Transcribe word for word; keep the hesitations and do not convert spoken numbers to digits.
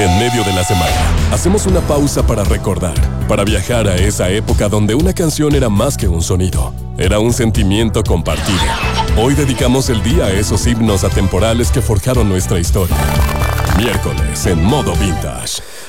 En medio de la semana, hacemos una pausa para recordar, para viajar a esa época donde una canción era más que un sonido, era un sentimiento compartido. Hoy dedicamos el día a esos himnos atemporales que forjaron nuestra historia. Miércoles en modo vintage.